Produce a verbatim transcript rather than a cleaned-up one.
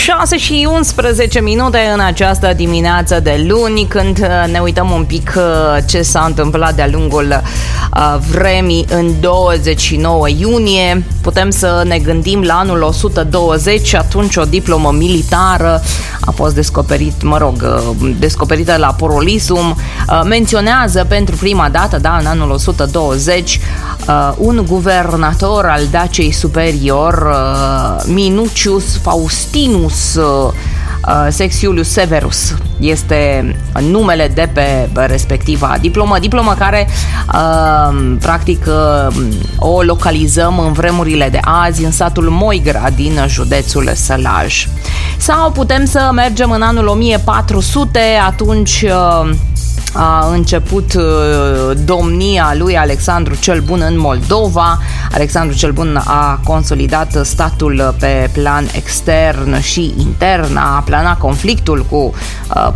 șase și unsprezece minute în această dimineață de luni, când ne uităm un pic ce s-a întâmplat de-a lungul vremii în douăzeci și nouă iunie. Putem să ne gândim la anul o sută douăzeci, atunci o diplomă militară a fost descoperit, mă rog, descoperită la Porolisum. Menționează pentru prima dată, da, în anul o sută douăzeci, un guvernator al Daciei Superior, Minucius Faustinus Sexiulius Severus este numele de pe respectiva diplomă, diplomă care practic o localizăm în vremurile de azi în satul Moigra din județul Sălaj. Sau putem să mergem în anul o mie patru sute, atunci a început domnia lui Alexandru cel Bun în Moldova. Alexandru cel Bun a consolidat statul pe plan extern și intern, a aplanat conflictul cu